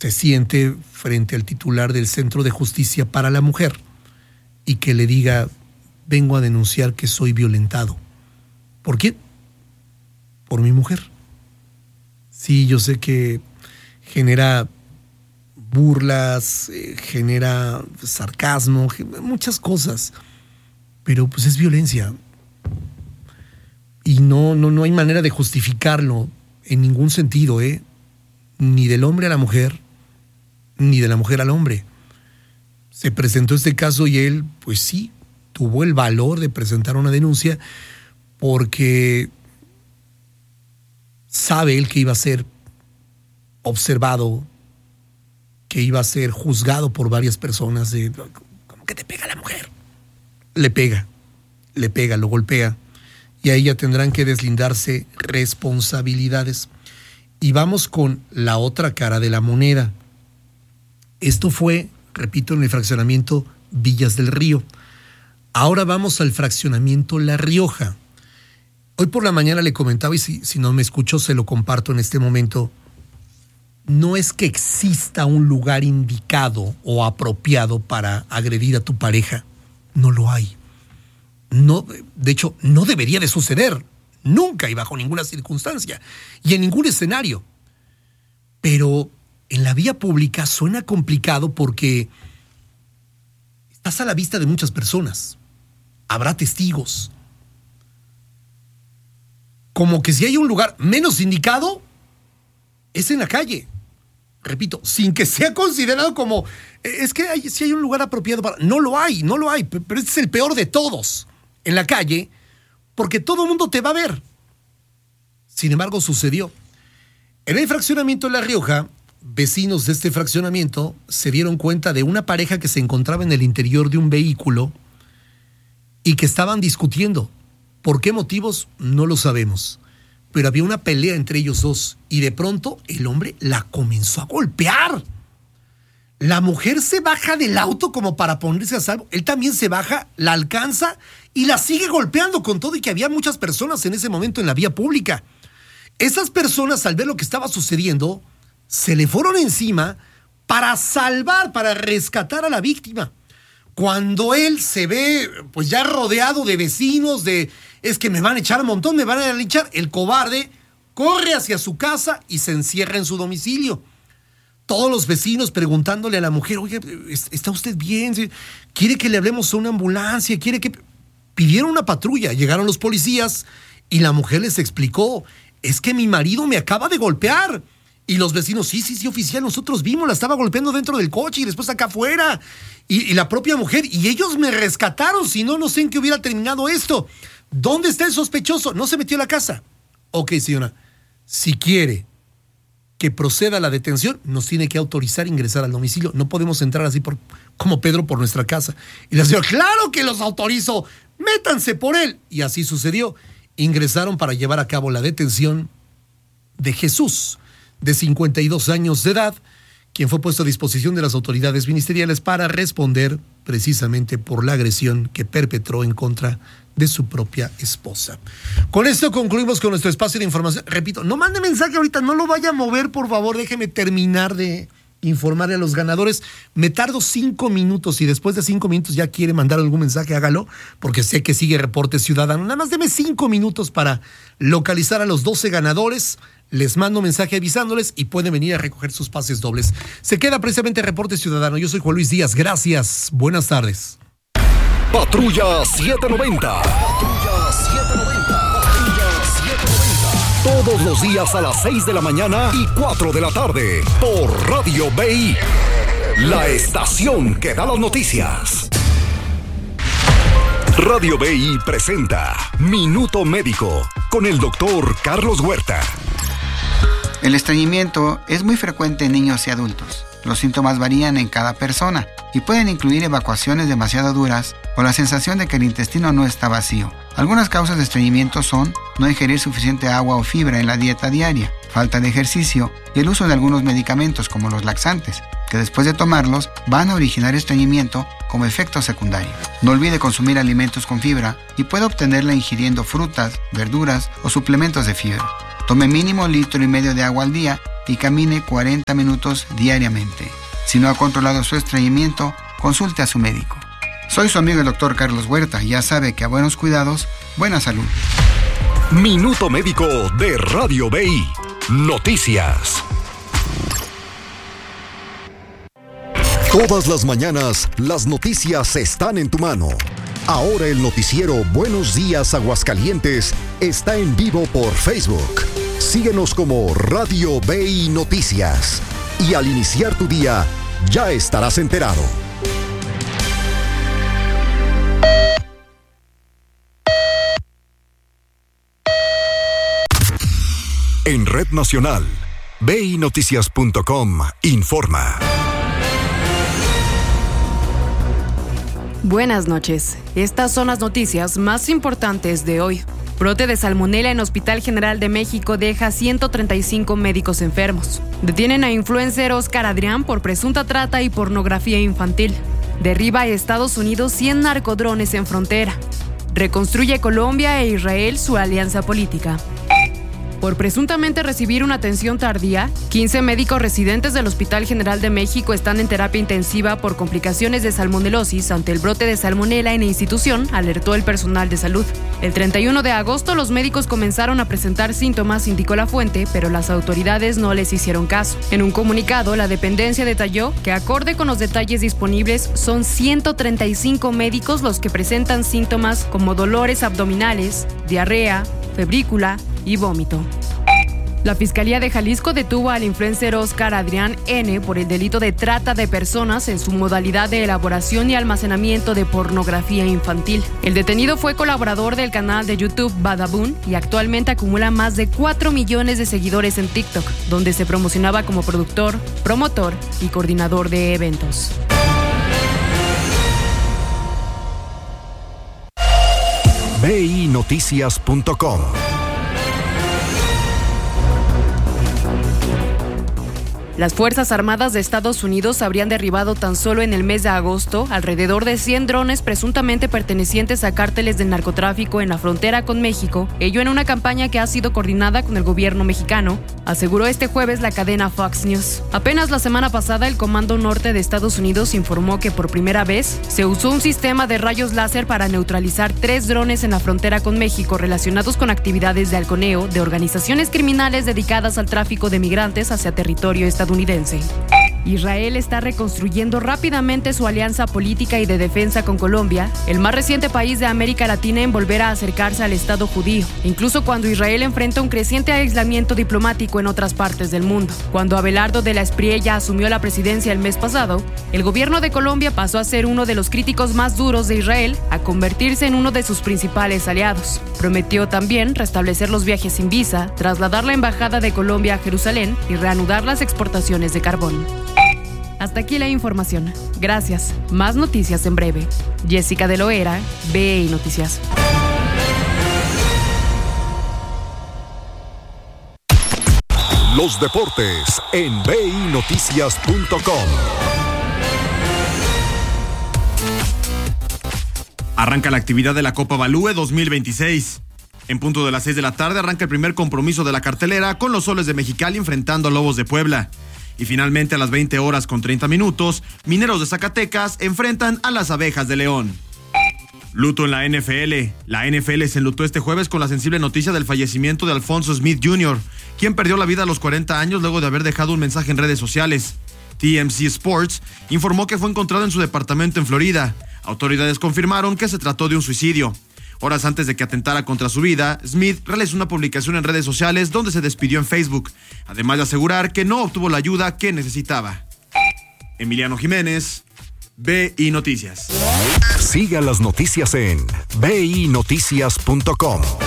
se siente frente al titular del Centro de Justicia para la Mujer y que le diga: vengo a denunciar que soy violentado. ¿Por quién? Por mi mujer. Sí, yo sé que genera burlas, genera sarcasmo, muchas cosas, pero pues es violencia. Y no hay manera de justificarlo en ningún sentido, ni del hombre a la mujer, ni de la mujer al hombre. Se presentó este caso y él, pues sí, tuvo el valor de presentar una denuncia porque sabe él que iba a ser observado, que iba a ser juzgado por varias personas. ¿Cómo que te pega la mujer? Le pega, lo golpea, y a ella tendrán que deslindarse responsabilidades. Y vamos con la otra cara de la moneda. Esto fue, repito, en el fraccionamiento Villas del Río. Ahora vamos al fraccionamiento La Rioja. Hoy por la mañana le comentaba, y si no me escuchó, se lo comparto en este momento. No es que exista un lugar indicado o apropiado para agredir a tu pareja. No lo hay. No, de hecho, no debería de suceder. Nunca y bajo ninguna circunstancia. Y en ningún escenario. Pero en la vía pública suena complicado porque estás a la vista de muchas personas. Habrá testigos. Como que si hay un lugar menos indicado, es en la calle. Repito, sin que sea considerado como... Es que si hay un lugar apropiado para... No lo hay, pero este es el peor de todos. En la calle, porque todo el mundo te va a ver. Sin embargo, sucedió. En el fraccionamiento de La Rioja, vecinos de este fraccionamiento se dieron cuenta de una pareja que se encontraba en el interior de un vehículo y que estaban discutiendo. ¿Por qué motivos? No lo sabemos. Pero había una pelea entre ellos dos y de pronto el hombre la comenzó a golpear. La mujer se baja del auto como para ponerse a salvo. Él también se baja, la alcanza y la sigue golpeando, con todo y que había muchas personas en ese momento en la vía pública. Esas personas, al ver lo que estaba sucediendo, se le fueron encima para salvar, para rescatar a la víctima. Cuando él se ve pues ya rodeado de vecinos, es que me van a echar un montón, me van a linchar, el cobarde corre hacia su casa y se encierra en su domicilio. Todos los vecinos preguntándole a la mujer: oye, ¿está usted bien? ¿Quiere que le hablemos a una ambulancia? ¿Quiere que...? Pidieron una patrulla, llegaron los policías y la mujer les explicó: es que mi marido me acaba de golpear. Y los vecinos: sí, oficial, nosotros vimos, la estaba golpeando dentro del coche y después acá afuera. Y la propia mujer: y ellos me rescataron, si no, no sé en qué hubiera terminado esto. ¿Dónde está el sospechoso? No se metió a la casa. Ok, señora, si quiere que proceda a la detención, nos tiene que autorizar a ingresar al domicilio. No podemos entrar así como Pedro por nuestra casa. Y la señora: claro que los autorizo, métanse por él. Y así sucedió. Ingresaron para llevar a cabo la detención de Jesús, de 52 años de edad, quien fue puesto a disposición de las autoridades ministeriales para responder precisamente por la agresión que perpetró en contra de su propia esposa. Con esto concluimos con nuestro espacio de información. Repito, no mande mensaje ahorita, no lo vaya a mover, por favor, déjeme terminar de informarle a los ganadores. Me tardo 5 minutos y después de 5 minutos ya quiere mandar algún mensaje, hágalo, porque sé que sigue Reporte Ciudadano. Nada más deme 5 minutos para localizar a los 12 ganadores. Les mando un mensaje avisándoles y pueden venir a recoger sus pases dobles. Se queda precisamente Reporte Ciudadano. Yo soy Juan Luis Díaz. Gracias. Buenas tardes. Patrulla 790. Patrulla 790. Patrulla 790. Todos los días a las 6 de la mañana y 4 de la tarde. Por Radio BI. La estación que da las noticias. Radio BI presenta Minuto Médico con el doctor Carlos Huerta. El estreñimiento es muy frecuente en niños y adultos. Los síntomas varían en cada persona y pueden incluir evacuaciones demasiado duras o la sensación de que el intestino no está vacío. Algunas causas de estreñimiento son no ingerir suficiente agua o fibra en la dieta diaria, falta de ejercicio y el uso de algunos medicamentos como los laxantes, que después de tomarlos van a originar estreñimiento como efecto secundario. No olvide consumir alimentos con fibra y puede obtenerla ingiriendo frutas, verduras o suplementos de fibra. Tome mínimo 1,5 litros de agua al día y camine 40 minutos diariamente. Si no ha controlado su estreñimiento, consulte a su médico. Soy su amigo el Dr. Carlos Huerta. Ya sabe que a buenos cuidados, buena salud. Minuto Médico de Radio BI. Noticias. Todas las mañanas, las noticias están en tu mano. Ahora el noticiero Buenos Días Aguascalientes está en vivo por Facebook. Síguenos como Radio BI Noticias. Y al iniciar tu día, ya estarás enterado. En Red Nacional, BINoticias.com informa. Buenas noches. Estas son las noticias más importantes de hoy. Brote de salmonela en Hospital General de México deja 135 médicos enfermos. Detienen a influencer Oscar Adrián por presunta trata y pornografía infantil. Derriba a Estados Unidos 100 narcodrones en frontera. Reconstruye Colombia e Israel su alianza política. Por presuntamente recibir una atención tardía, 15 médicos residentes del Hospital General de México están en terapia intensiva por complicaciones de salmonelosis ante el brote de salmonela en la institución, alertó el personal de salud. El 31 de agosto los médicos comenzaron a presentar síntomas, indicó la fuente, pero las autoridades no les hicieron caso. En un comunicado, la dependencia detalló que, acorde con los detalles disponibles, son 135 médicos los que presentan síntomas como dolores abdominales, diarrea, febrícula y vómito. La Fiscalía de Jalisco detuvo al influencer Oscar Adrián N. por el delito de trata de personas en su modalidad de elaboración y almacenamiento de pornografía infantil. El detenido fue colaborador del canal de YouTube Badabun y actualmente acumula más de 4 millones de seguidores en TikTok, donde se promocionaba como productor, promotor y coordinador de eventos. BINoticias.com. Las Fuerzas Armadas de Estados Unidos habrían derribado tan solo en el mes de agosto alrededor de 100 drones presuntamente pertenecientes a cárteles de narcotráfico en la frontera con México, ello en una campaña que ha sido coordinada con el gobierno mexicano, aseguró este jueves la cadena Fox News. Apenas la semana pasada, el Comando Norte de Estados Unidos informó que por primera vez se usó un sistema de rayos láser para neutralizar 3 drones en la frontera con México relacionados con actividades de halconeo de organizaciones criminales dedicadas al tráfico de migrantes hacia territorio estadounidense. Israel está reconstruyendo rápidamente su alianza política y de defensa con Colombia, el más reciente país de América Latina en volver a acercarse al Estado judío, incluso cuando Israel enfrenta un creciente aislamiento diplomático en otras partes del mundo. Cuando Abelardo de la Espriella asumió la presidencia el mes pasado, el gobierno de Colombia pasó a ser uno de los críticos más duros de Israel, a convertirse en uno de sus principales aliados. Prometió también restablecer los viajes sin visa, trasladar la embajada de Colombia a Jerusalén y reanudar las exportaciones de carbón. Hasta aquí la información. Gracias. Más noticias en breve. Jessica de Loera, BI Noticias. Los deportes en BINoticias.com. Arranca la actividad de la Copa Balúe 2026. En punto de las 6 de la tarde arranca el primer compromiso de la cartelera con los Soles de Mexicali enfrentando a Lobos de Puebla. Y finalmente a las 20 horas con 30 minutos, Mineros de Zacatecas enfrentan a las Abejas de León. Luto en la NFL. La NFL se enlutó este jueves con la sensible noticia del fallecimiento de Alfonso Smith Jr., quien perdió la vida a los 40 años luego de haber dejado un mensaje en redes sociales. TMC Sports informó que fue encontrado en su departamento en Florida. Autoridades confirmaron que se trató de un suicidio. Horas antes de que atentara contra su vida, Smith realizó una publicación en redes sociales donde se despidió en Facebook, además de asegurar que no obtuvo la ayuda que necesitaba. Emiliano Jiménez, BI Noticias. Siga las noticias en BINoticias.com.